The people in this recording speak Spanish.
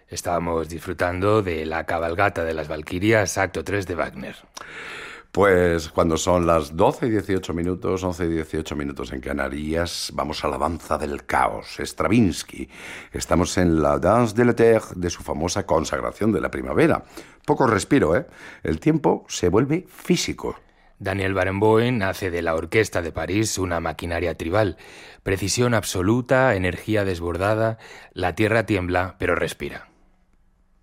Estábamos disfrutando de La cabalgata de las Valquirias, acto 3 de Wagner. Pues cuando son las 12 y 18 minutos, 11 y 18 minutos en Canarias, vamos a la danza del caos, Stravinsky. Estamos en la Danse de l'éther de su famosa consagración de la primavera. Poco respiro, ¿eh? El tiempo se vuelve físico. Daniel Barenboim hace de la Orquesta de París una maquinaria tribal. Precisión absoluta, energía desbordada, la tierra tiembla, pero respira.